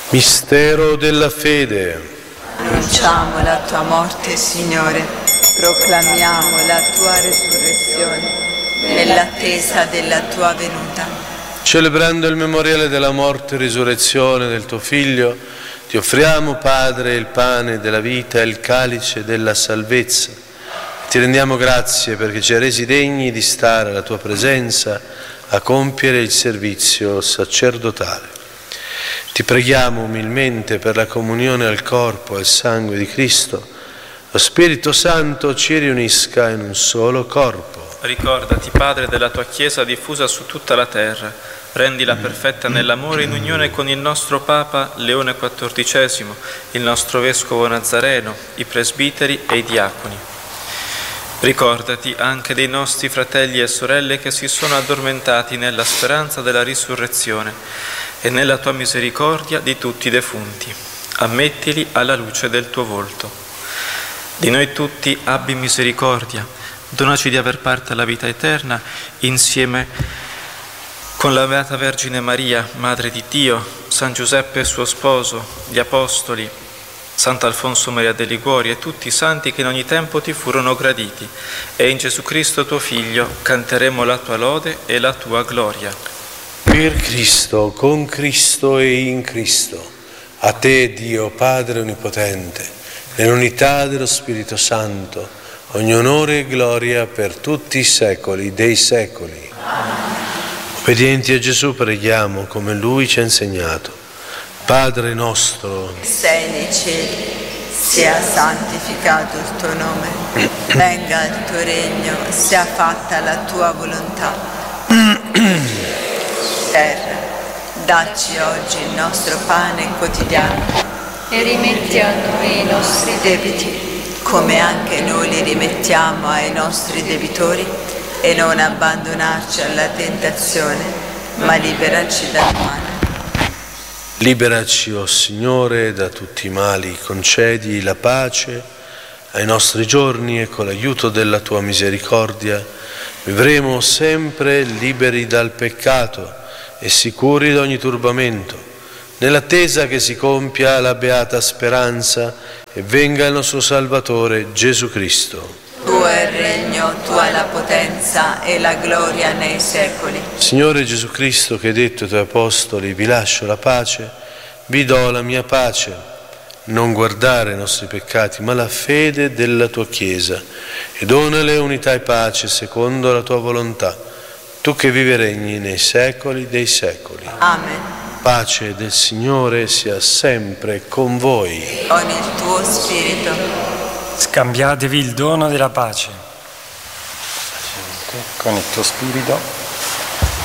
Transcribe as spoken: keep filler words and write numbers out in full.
Mistero della fede. Annunciamo la tua morte, Signore, proclamiamo la tua resurrezione, nell'attesa della tua venuta. Celebrando il memoriale della morte e risurrezione del tuo Figlio, ti offriamo, Padre, il pane della vita e il calice della salvezza. Ti rendiamo grazie perché ci hai resi degni di stare alla tua presenza a compiere il servizio sacerdotale. Ti preghiamo umilmente per la comunione al corpo e al sangue di Cristo. Lo Spirito Santo ci riunisca in un solo corpo. Ricordati, Padre, della tua Chiesa diffusa su tutta la terra. Rendila perfetta nell'amore in unione con il nostro Papa Leone quattordicesimo, il nostro Vescovo Nazareno, i presbiteri e i diaconi. Ricordati anche dei nostri fratelli e sorelle che si sono addormentati nella speranza della risurrezione e nella tua misericordia di tutti i defunti. Ammettili alla luce del tuo volto. Di noi tutti abbi misericordia, donaci di aver parte alla vita eterna insieme con la Beata Vergine Maria, Madre di Dio, San Giuseppe suo sposo, gli Apostoli, Sant'Alfonso Maria de Liguori e tutti i santi che in ogni tempo ti furono graditi, e in Gesù Cristo tuo Figlio canteremo la tua lode e la tua gloria. Per Cristo, con Cristo e in Cristo, a te, Dio Padre Onnipotente, nell'unità dello Spirito Santo, ogni onore e gloria per tutti i secoli dei secoli. Amen. Obbedienti a Gesù preghiamo come Lui ci ha insegnato. Padre nostro, che sei nei cieli, sia santificato il tuo nome, venga il tuo regno, sia fatta la tua volontà. Terra, dacci oggi il nostro pane quotidiano e rimetti a noi i nostri debiti, come anche noi li rimettiamo ai nostri debitori, e non abbandonarci alla tentazione, ma liberaci dal male. Liberaci, o Signore, da tutti i mali, concedi la pace ai nostri giorni e con l'aiuto della tua misericordia vivremo sempre liberi dal peccato e sicuri da ogni turbamento, nell'attesa che si compia la beata speranza e venga il nostro Salvatore Gesù Cristo. Tuo è il regno, tua è la potenza e la gloria nei secoli. Signore Gesù Cristo, che hai detto ai tuoi apostoli: vi lascio la pace, vi do la mia pace. Non guardare i nostri peccati, ma la fede della tua Chiesa, e donale unità e pace secondo la tua volontà, tu che vivi e regni nei secoli dei secoli. Amen. Pace del Signore sia sempre con voi. Con il tuo spirito. Scambiatevi il dono della pace. Con il tuo spirito.